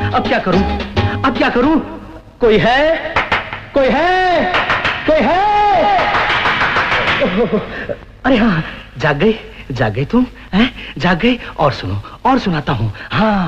अब क्या करूं? अब क्या करूं? कोई है? कोई है? कोई है? अरे हाँ, जाग गई तुम? हैं? जाग गई? और सुनो, और सुनाता हूं। हाँ,